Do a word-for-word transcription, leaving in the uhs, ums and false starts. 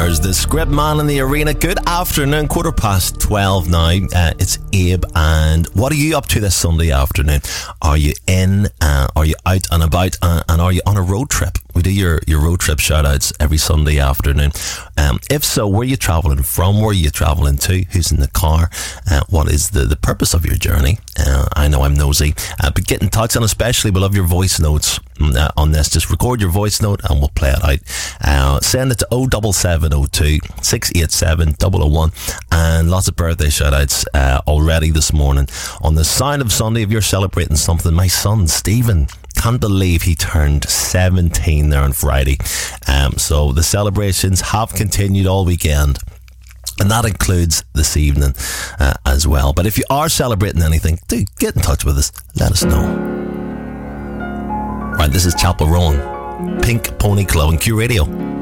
There's the script man in the arena. Good afternoon, quarter past twelve now. Uh, it's Abe, and what are you up to this Sunday afternoon? Are you in? Uh, are you out and about? Uh, and are you on a road trip? We do your, your road trip shout outs every Sunday afternoon. Um, if so, where are you travelling from? Where are you travelling to? Who's in the car? Uh, what is the, the purpose of your journey? Uh, I know I'm nosy, uh, but get in touch, and especially we love your voice notes uh, on this. Just record your voice note and we'll play it out. Uh, send it to oh seven seven oh two, six eight seven, oh oh one, and lots of birthday shout outs uh, already this morning. On the Sound of Sunday, if you're celebrating something, my son Stephen, can't believe he turned seventeen there on Friday. Um, so the celebrations have continued all weekend, and that includes this evening uh, as well. But if you are celebrating anything, do get in touch with us. Let us know. Right, this is Chapel Rowan, Pink Pony Club and Q Radio.